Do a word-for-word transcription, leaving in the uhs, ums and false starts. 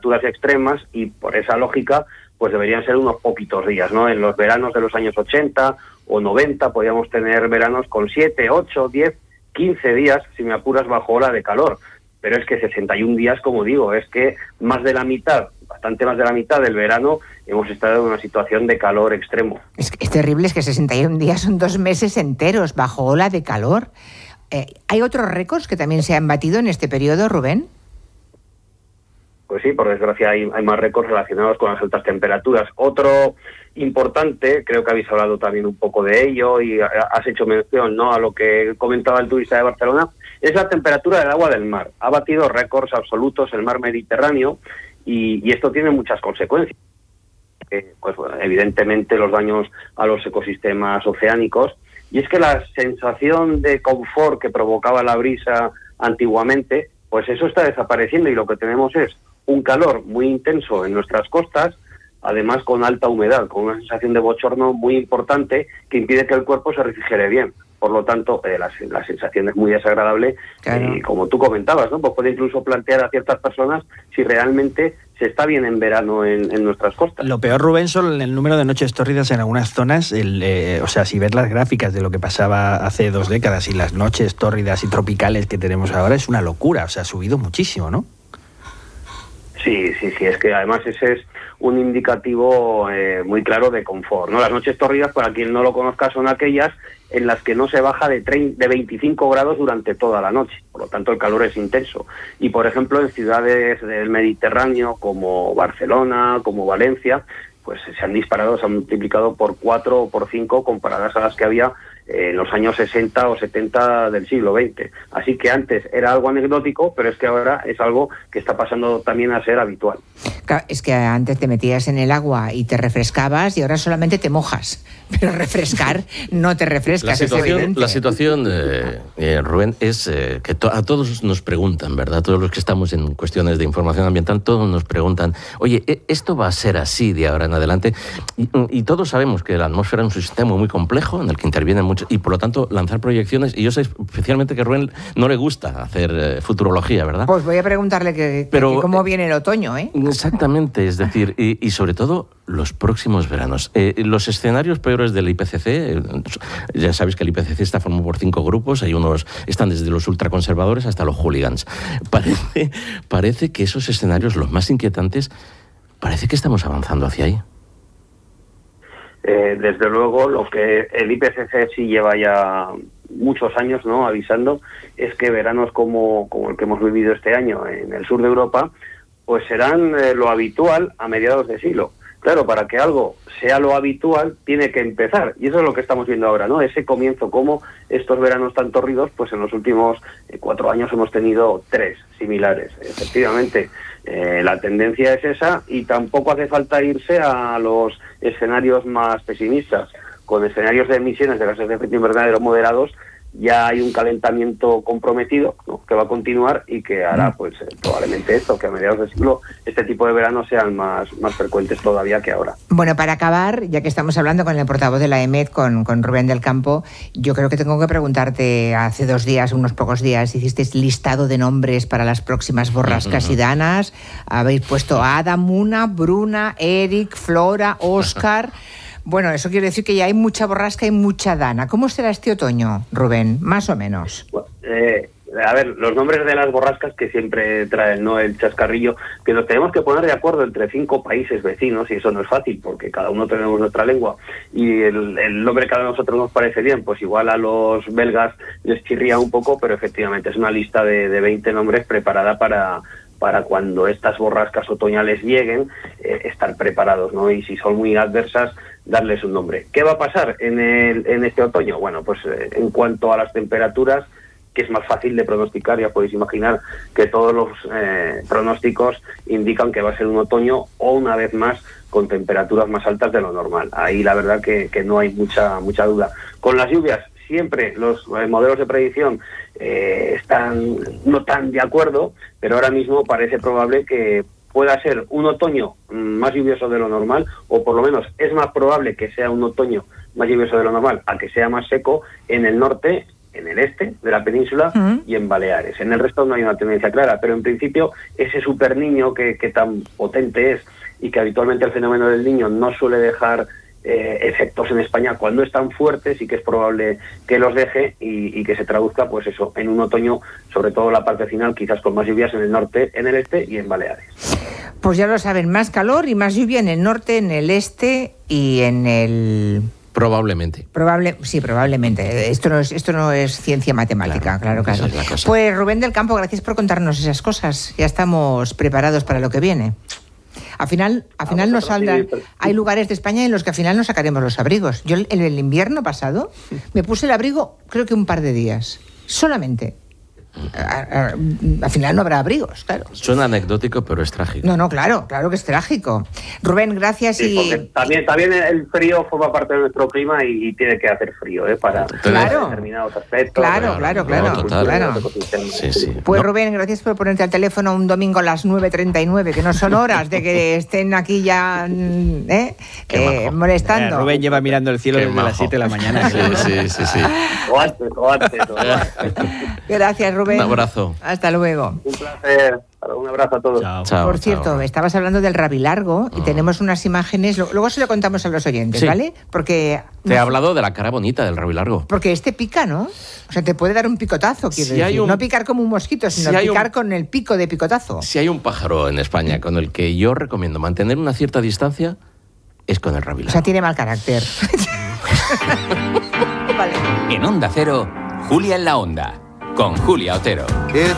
temperaturas extremas y por esa lógica pues deberían ser unos poquitos días, ¿no? En los veranos de los años ochenta o noventa podíamos tener veranos con siete, ocho, diez, quince días, si me apuras, bajo ola de calor. Pero es que sesenta y un días, como digo, es que más de la mitad, bastante más de la mitad del verano, hemos estado en una situación de calor extremo. Es, es terrible, es que sesenta y un días son dos meses enteros bajo ola de calor. Eh, ¿Hay otros récords que también se han batido en este periodo, Rubén? Pues sí, por desgracia hay, hay más récords relacionados con las altas temperaturas. Otro importante, creo que habéis hablado también un poco de ello y has hecho mención, ¿no?, a lo que comentaba el turista de Barcelona, es la temperatura del agua del mar. Ha batido récords absolutos el mar Mediterráneo y, y esto tiene muchas consecuencias. Eh, pues bueno, evidentemente los daños a los ecosistemas oceánicos, y es que la sensación de confort que provocaba la brisa antiguamente, pues eso está desapareciendo y lo que tenemos es un calor muy intenso en nuestras costas, además con alta humedad, con una sensación de bochorno muy importante que impide que el cuerpo se refrigere bien. Por lo tanto, eh, la, la sensación es muy desagradable, claro. Y como tú comentabas, ¿no?, pues puede incluso plantear a ciertas personas si realmente se está bien en verano en, en nuestras costas. Lo peor, Rubén, son el número de noches tórridas en algunas zonas. El, eh, o sea, si ves las gráficas de lo que pasaba hace dos décadas y las noches tórridas y tropicales que tenemos ahora, es una locura. O sea, ha subido muchísimo, ¿no? Sí, sí, sí. Es que además ese es un indicativo eh, muy claro de confort, ¿no? Las noches tórridas, para quien no lo conozca, son aquellas en las que no se baja de, treinta, de veinticinco grados durante toda la noche. Por lo tanto, el calor es intenso. Y, por ejemplo, en ciudades del Mediterráneo como Barcelona, como Valencia, pues se han disparado, se han multiplicado por cuatro o por cinco comparadas a las que había en los años sesenta o setenta del siglo veinte. Así que antes era algo anecdótico, pero es que ahora es algo que está pasando también a ser habitual. Claro, es que antes te metías en el agua y te refrescabas y ahora solamente te mojas, pero refrescar no te refrescas. La situación, es evidente. La situación eh, eh, Rubén, es eh, que to- a todos nos preguntan, ¿verdad? Todos los que estamos en cuestiones de información ambiental, todos nos preguntan, oye, ¿esto va a ser así de ahora en adelante? Y, y todos sabemos que la atmósfera es un sistema muy complejo en el que intervienen muchos, y por lo tanto lanzar proyecciones, y yo sé especialmente que a Rubén no le gusta hacer eh, futurología, ¿verdad? Pues voy a preguntarle que, Pero, que cómo viene el otoño, ¿eh? Exactamente, es decir, y, y sobre todo los próximos veranos. Eh, los escenarios peores del I P C C, eh, ya sabéis que el I P C C está formado por cinco grupos, hay unos, están desde los ultraconservadores hasta los hooligans. Parece, parece que esos escenarios, los más inquietantes, parece que estamos avanzando hacia ahí. Eh, desde luego, lo que el I P C C sí lleva ya muchos años, ¿no?, avisando, es que veranos como, como el que hemos vivido este año en el sur de Europa, pues serán eh, lo habitual a mediados de siglo. Claro, para que algo sea lo habitual, tiene que empezar. Y eso es lo que estamos viendo ahora, ¿no? Ese comienzo, como estos veranos tan tórridos, pues en los últimos eh, cuatro años hemos tenido tres similares. Efectivamente, eh, la tendencia es esa y tampoco hace falta irse a los escenarios más pesimistas. Con escenarios de emisiones de gases de efecto invernadero moderados, ya hay un calentamiento comprometido, ¿no?, que va a continuar y que hará pues eh, probablemente esto, que a mediados del siglo este tipo de veranos sean más, más frecuentes todavía que ahora. Bueno, para acabar, ya que estamos hablando con el portavoz de la E M E D, con, con Rubén del Campo, yo creo que tengo que preguntarte, hace dos días, unos pocos días, hicisteis listado de nombres para las próximas borrascas uh-huh. y danas, habéis puesto a Ada, Muna, Bruna, Eric, Flora, Óscar. Bueno, eso quiere decir que ya hay mucha borrasca y mucha dana. ¿Cómo será este otoño, Rubén? Más o menos. Bueno, eh, a ver, los nombres de las borrascas que siempre traen, ¿no?, el chascarrillo, que nos tenemos que poner de acuerdo entre cinco países vecinos, y eso no es fácil, porque cada uno tenemos nuestra lengua, y el, el nombre que a nosotros nos parece bien, pues igual a los belgas les chirría un poco, pero efectivamente es una lista de, de veinte nombres preparada para... para cuando estas borrascas otoñales lleguen, eh, estar preparados, ¿no? Y si son muy adversas, darles un nombre. ¿Qué va a pasar en, el, en este otoño? Bueno, pues eh, en cuanto a las temperaturas, que es más fácil de pronosticar, ya podéis imaginar que todos los eh, pronósticos indican que va a ser un otoño, o una vez más, con temperaturas más altas de lo normal. Ahí la verdad que, que no hay mucha, mucha duda. Con las lluvias, siempre los eh, modelos de predicción eh, están no tan de acuerdo, pero ahora mismo parece probable que pueda ser un otoño más lluvioso de lo normal, o por lo menos es más probable que sea un otoño más lluvioso de lo normal a que sea más seco en el norte en el este de la península Uh-huh. y en Baleares. En el resto no hay una tendencia clara, pero en principio ese super niño que, que tan potente es y que habitualmente el fenómeno del niño no suele dejar eh, efectos en España cuando es tan fuerte, sí que es probable que los deje y, y que se traduzca, pues eso, en un otoño, sobre todo la parte final, quizás con más lluvias en el norte, en el este y en Baleares. Pues ya lo saben, más calor y más lluvia en el norte, en el este y en el... Probablemente. Probable, sí, probablemente. Esto no es, esto no es ciencia matemática, claro, claro. esa es la cosa. Pues Rubén del Campo, gracias por contarnos esas cosas. Ya estamos preparados para lo que viene. Al final, al A final nos vosotros, saldrán. sí, pero- Hay lugares de España en los que al final nos sacaremos los abrigos. Yo en el invierno pasado me puse el abrigo, creo que un par de días, solamente. A- a- Al final no habrá abrigos, claro. Suena anecdótico, pero es trágico. No, no, claro, claro que es trágico. Rubén, gracias Sí, porque y... también, también el frío forma parte de nuestro clima y, y tiene que hacer frío, ¿eh? Para, Claro. para determinados aspectos. Claro, para- claro, no, claro, total. claro. Sí, sí. Pues No. Rubén, gracias por ponerte al teléfono un domingo a las nueve treinta y nueve, que no son horas de que estén aquí ya mm, ¿eh? Qué Eh, majo. molestando. Eh, Rubén lleva mirando el cielo Qué desde majo. las siete de la mañana. Sí, sí, sí, sí. O antes, o antes, o antes. Gracias, Rubén. Un abrazo. Hasta luego. Un placer. Un abrazo a todos. Chao. Chao, Por chao. cierto, estabas hablando del rabilargo y tenemos unas imágenes, lo- luego se lo contamos a los oyentes, Sí. ¿vale? Porque Te he hablado de la cara bonita del rabilargo. porque este pica, ¿no? O sea, te puede dar un picotazo, quiero Si decir. hay un- No picar como un mosquito, sino si hay un- picar con el pico de picotazo. Si hay un pájaro en España con el que yo recomiendo mantener una cierta distancia, es con el O rabilargo. sea, tiene mal carácter. Vale. En Onda Cero, Julia en la Onda, con Julia Otero. It's